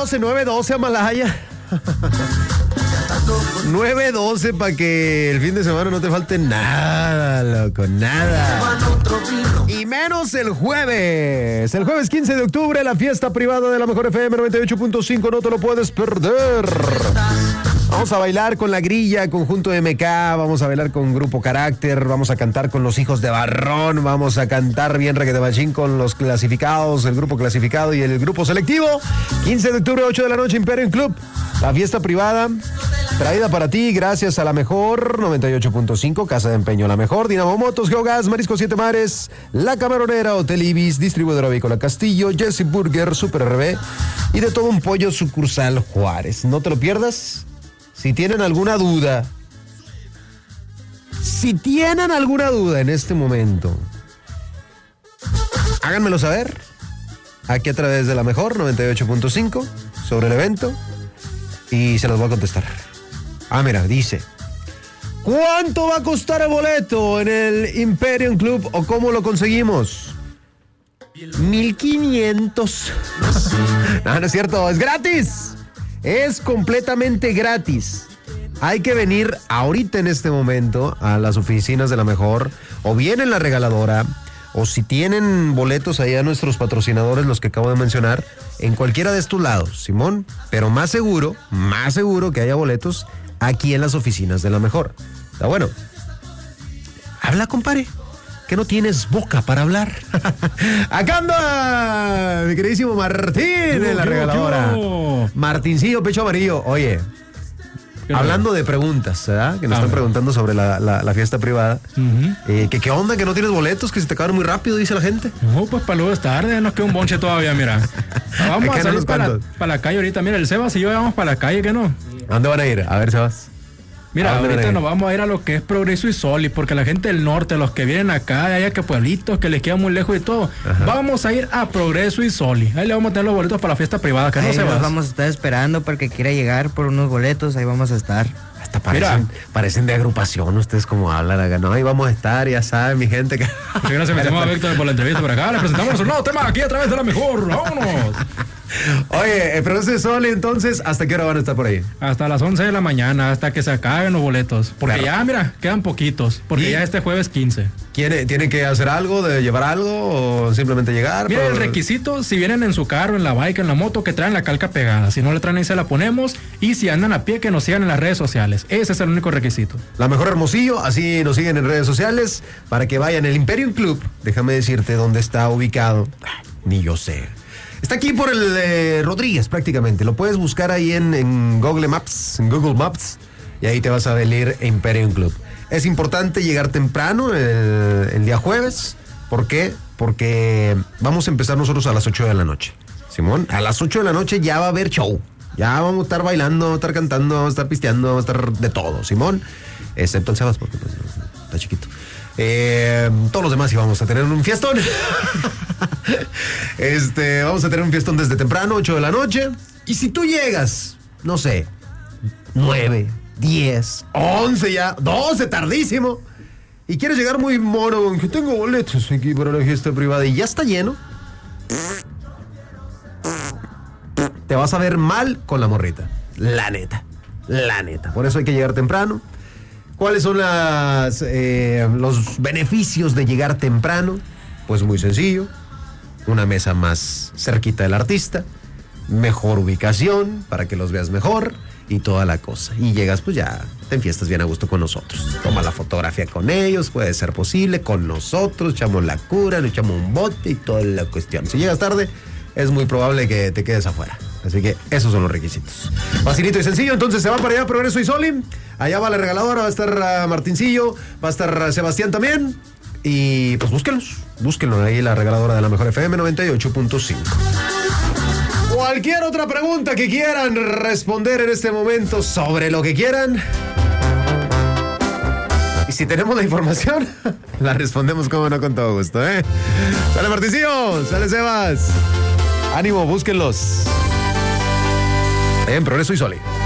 912 Amalaya. 912 para que el fin de semana no te falte nada, loco, nada. Y menos el jueves. El jueves 15 de octubre, la fiesta privada de la Mejor FM 98.5. No te lo puedes perder. Vamos a bailar con La Grilla, Conjunto MK, vamos a bailar con Grupo Carácter, vamos a cantar con Los Hijos de Barrón, vamos a cantar bien Reguete Machín con los clasificados, el grupo clasificado y el grupo selectivo. 15 de octubre, 8 de la noche, Imperium Club. La fiesta privada, traída para ti gracias a La Mejor 98.5, Casa de Empeño La Mejor, Dinamo Motos, Geogas, Marisco Siete Mares, La Camaronera, Hotel Ibis, Distribuidora Avícola Castillo, Jesse Burger, Super RB y de todo un pollo sucursal Juárez. No te lo pierdas. Si tienen alguna duda en este momento, háganmelo saber aquí a través de La Mejor 98.5 sobre el evento y se los voy a contestar. Mira, dice: ¿cuánto va a costar el boleto en el Imperium Club o cómo lo conseguimos? 1,500. No es cierto, es gratis. Es completamente gratis. Hay que venir ahorita en este momento a las oficinas de La Mejor o bien en la regaladora o si tienen boletos allá nuestros patrocinadores, los que acabo de mencionar, en cualquiera de estos lados, Simón, pero más seguro que haya boletos aquí en las oficinas de La Mejor. Está bueno. Habla, compadre, que no tienes boca para hablar. Acá anda mi queridísimo Martín en la regaladora. Martincillo, pecho amarillo. Oye, hablando de preguntas, ¿verdad? Que nos están preguntando sobre la fiesta privada. ¿Qué onda? ¿Que no tienes boletos? ¿Que se te acaban muy rápido? Dice la gente. No, pues para luego es tarde. Nos queda un bonche todavía, mira. Vamos a salir para la calle ahorita. Mira, el Sebas y yo vamos para la calle, ¿qué no? ¿A dónde van a ir? A ver, Sebas. Mira, ahorita nos vamos a ir a lo que es Progreso y Soli, porque la gente del norte, los que vienen acá, de allá que pueblitos, que les queda muy lejos y todo, vamos a ir a Progreso y Soli. Ahí le vamos a tener los boletos para la fiesta privada, que no se va. Nos vamos a estar esperando porque quiera llegar por unos boletos, ahí vamos a estar. Hasta parecen de agrupación ustedes como hablan acá, ¿no? Ahí vamos a estar, ya saben, mi gente. Gracias, me llamo Víctor por la entrevista por acá. Le presentamos nuestro nuevo tema aquí a través de La Mejor. ¡Vámonos! Oye, Progreso y Soli, entonces, ¿hasta qué hora van a estar por ahí? Hasta las 11 de la mañana, hasta que se acaben los boletos. Porque ya, mira, quedan poquitos. Porque ya este jueves 15. ¿Tienen que hacer algo, de llevar algo o simplemente llegar? Mira, el requisito, si vienen en su carro, en la bike, en la moto, que traen la calca pegada. Si no le traen ahí se la ponemos. Y si andan a pie, que nos sigan en las redes sociales. Ese es el único requisito. La Mejor Hermosillo, así nos siguen en redes sociales para que vayan. El Imperium Club, déjame decirte dónde está ubicado. Ni yo sé. Está aquí por el Rodríguez prácticamente. Lo puedes buscar ahí en Google Maps, y ahí te vas a ver Imperium Club. Es importante llegar temprano el día jueves. ¿Por qué? Porque vamos a empezar nosotros a las 8 de la noche. Simón, a las 8 de la noche ya va a haber show. Ya vamos a estar bailando, vamos a estar cantando, vamos a estar pisteando, vamos a estar de todo, Simón. Excepto el Sebas porque pues, está chiquito. Todos los demás íbamos a tener un fiestón. Vamos a tener un fiestón desde temprano, 8 de la noche. Y si tú llegas, no sé, 9, 10, 11 ya, 12 tardísimo, y quieres llegar muy mono, que tengo boletos aquí para la fiesta privada y ya está lleno, te vas a ver mal con la morrita. La neta. Por eso hay que llegar temprano. ¿Cuáles son los beneficios de llegar temprano? Pues muy sencillo. Una mesa más cerquita del artista, mejor ubicación para que los veas mejor y toda la cosa. Y llegas, pues ya te enfiestas bien a gusto con nosotros. Toma la fotografía con ellos, puede ser posible, con nosotros, echamos la cura, le echamos un bote y toda la cuestión. Si llegas tarde, es muy probable que te quedes afuera. Así que esos son los requisitos. Facilito y sencillo, entonces se va para allá Progreso y Soli. Allá va la regaladora, va a estar Martincillo, va a estar Sebastián también. Y pues búsquenlo ahí, la regaladora de La Mejor FM 98.5. Cualquier otra pregunta que quieran responder en este momento sobre lo que quieran. Y si tenemos la información, la respondemos como no con todo gusto, ¿eh? Sale Martincillo, sale Sebas. Ánimo, búsquenlos. En Progreso y Soli.